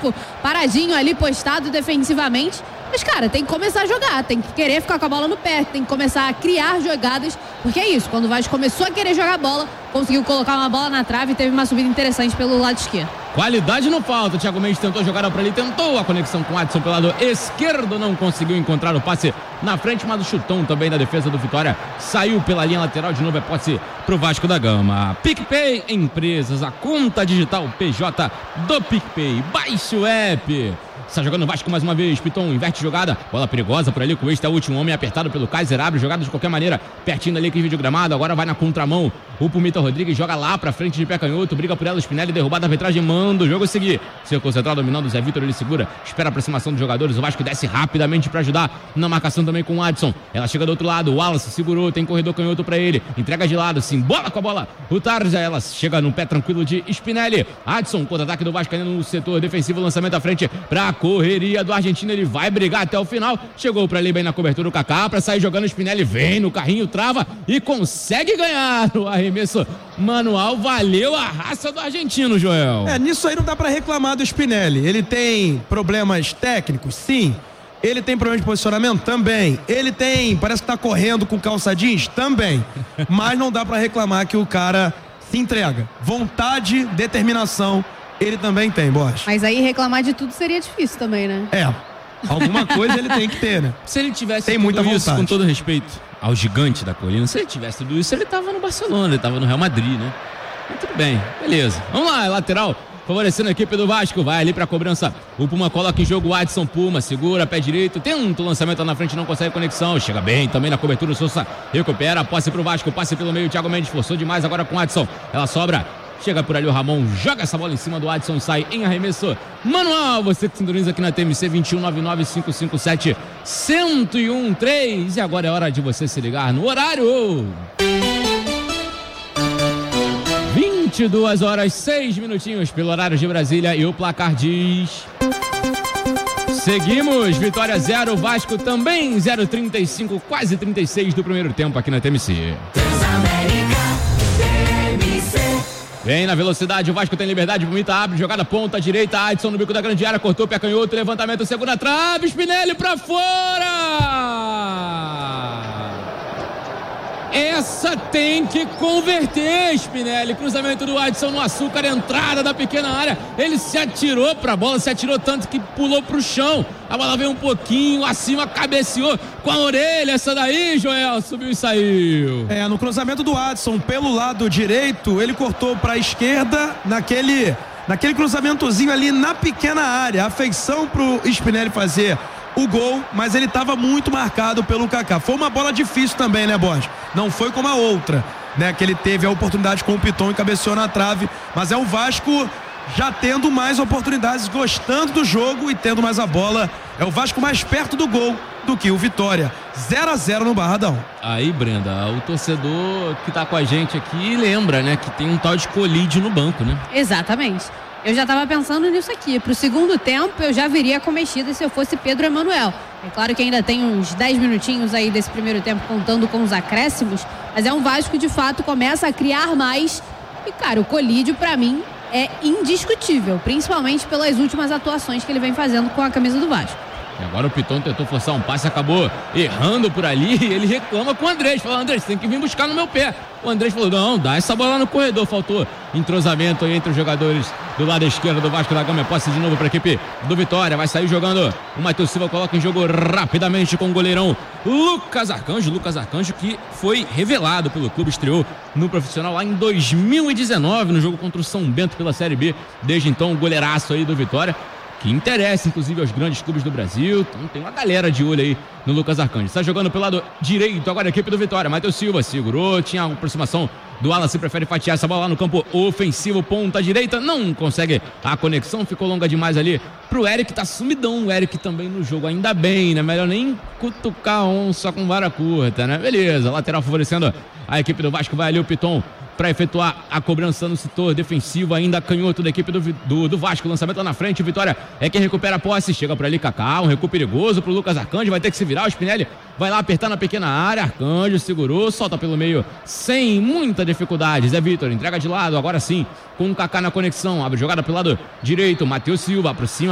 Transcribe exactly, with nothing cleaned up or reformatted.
Vasco paradinho ali, postado defensivamente. Mas, cara, tem que começar a jogar, tem que querer ficar com a bola no pé, tem que começar a criar jogadas, porque é isso, quando o Vasco começou a querer jogar bola, conseguiu colocar uma bola na trave e teve uma subida interessante pelo lado esquerdo. Qualidade não falta, o Thiago Mendes tentou jogar para ali, tentou a conexão com o Adson pelo lado esquerdo, não conseguiu encontrar o passe na frente, mas o chutão também da defesa do Vitória saiu pela linha lateral, de novo é posse pro Vasco da Gama. PicPay Empresas, a conta digital P J do PicPay, baixe o app. Está jogando o Vasco mais uma vez, Piton inverte jogada, bola perigosa por ali, com o este é o último homem apertado pelo Kaiser, abre jogada de qualquer maneira, pertinho ali que vídeo gramado, agora vai na contramão, o Pumita Rodrigues joga lá pra frente de pé canhoto, briga por ela, Spinelli derrubada, arbitragem manda o jogo seguir, Círculo central dominando, Zé Vitor, ele segura, espera a aproximação dos jogadores, o Vasco desce rapidamente pra ajudar, na marcação também com o Adson, ela chega do outro lado, o Wallace segurou, tem corredor canhoto pra ele, entrega de lado, sim, bola com a bola, o Tarja, ela chega no pé tranquilo de Spinelli, Adson, contra-ataque do Vasco no setor defensivo, lançamento à frente pra correria do argentino, ele vai brigar até o final, chegou pra ali bem na cobertura o Kaká, pra sair jogando, o Spinelli vem no carrinho, trava e consegue ganhar no arremesso manual, valeu a raça do argentino, Joel. É, nisso aí não dá pra reclamar do Spinelli, ele tem problemas técnicos, sim, ele tem problema de posicionamento, também, ele tem, parece que tá correndo com calça jeans, também, mas não dá pra reclamar que o cara se entrega, vontade, determinação, ele também tem, Bosch. Mas aí reclamar de tudo seria difícil também, né? É, alguma coisa ele tem que ter, né? Se ele tivesse tem tudo muita isso, vontade. com todo respeito ao gigante da colina, se ele tivesse tudo isso, ele tava no Barcelona, ele tava no Real Madrid, né? Mas tudo bem, beleza. Vamos lá, lateral, favorecendo a equipe do Vasco, vai ali pra cobrança, o Puma coloca em jogo o Adson, Puma, segura, pé direito, tenta o lançamento lá na frente, não consegue conexão, chega bem também na cobertura, o Sousa recupera, a posse pro Vasco, passe pelo meio, o Thiago Mendes forçou demais agora com o Adson, ela sobra, chega por ali o Ramon, joga essa bola em cima do Adson, sai em arremesso manual, você que sintoniza aqui na T M C vinte e um nove nove cinco cinco sete um zero um três, e agora é hora de você se ligar no horário. vinte e duas horas, seis minutinhos pelo horário de Brasília e o placar diz... Seguimos, Vitória zero, Vasco também zero, trinta e cinco, quase trinta e seis do primeiro tempo aqui na T M C. Vem na velocidade, o Vasco tem liberdade, Bonita abre, jogada ponta direita, Adson no bico da grande área, cortou o pé canhoto, levantamento, segunda trave, Spinelli pra fora! Essa tem que converter, Spinelli, cruzamento do Adson no açúcar, entrada da pequena área, ele se atirou pra bola, se atirou tanto que pulou pro chão, a bola veio um pouquinho acima, cabeceou com a orelha, essa daí, Joel, subiu e saiu. É, no cruzamento do Adson pelo lado direito, ele cortou pra esquerda, naquele, naquele cruzamentozinho ali na pequena área, a feição pro Spinelli fazer o gol, mas ele estava muito marcado pelo Kaká. Foi uma bola difícil também, né, Borges? Não foi como a outra, né, que ele teve a oportunidade com o Piton e cabeceou na trave, mas é o Vasco já tendo mais oportunidades, gostando do jogo e tendo mais a bola. É o Vasco mais perto do gol do que o Vitória. zero a zero no Barradão. Aí, Brenda, o torcedor que tá com a gente aqui lembra, né, que tem um tal de colídio no banco, né? Exatamente. Eu já estava pensando nisso aqui. Pro segundo tempo, eu já viria com mexida se eu fosse Pedro Emanuel. É claro que ainda tem uns dez minutinhos aí desse primeiro tempo, contando com os acréscimos, mas é um Vasco que, de fato, começa a criar mais. E, cara, o colídio, pra mim, é indiscutível, principalmente pelas últimas atuações que ele vem fazendo com a camisa do Vasco. E agora o Piton tentou forçar um passe, acabou errando por ali, e ele reclama com o Andrés, fala: Andrés, você tem que vir buscar no meu pé. O Andrés falou: não, dá essa bola no corredor, faltou entrosamento aí entre os jogadores do lado esquerdo do Vasco da Gama. É posse de novo para a equipe do Vitória, vai sair jogando o Matheus Silva, coloca em jogo rapidamente com o goleirão Lucas Arcanjo, Lucas Arcanjo que foi revelado pelo clube, estreou no profissional lá em dois mil e dezenove, no jogo contra o São Bento pela Série B, desde então o goleiraço aí do Vitória, que interessa inclusive aos grandes clubes do Brasil. Então tem uma galera de olho aí no Lucas Arcanjo. Está jogando pelo lado direito agora a equipe do Vitória. Matheus Silva segurou, tinha a aproximação do Wallace, prefere fatiar essa bola lá no campo ofensivo, ponta direita, não consegue a conexão, ficou longa demais ali pro Eric, tá sumidão o Eric também no jogo, ainda bem, né? Melhor nem cutucar a onça com vara curta, né? Beleza, lateral favorecendo a equipe do Vasco, vai ali o Piton para efetuar a cobrança no setor defensivo, ainda canhoto da equipe do, do, do Vasco, lançamento lá na frente, o Vitória é quem recupera a posse, chega por ali Kaká, um recuo perigoso pro Lucas Arcanjo, vai ter que se virar, o Spinelli vai lá apertar na pequena área, Arcanjo segurou, solta pelo meio, sem muita dificuldade, Zé Vitor entrega de lado, agora sim, com o Kaká na conexão, abre jogada pelo lado direito, Matheus Silva aproxima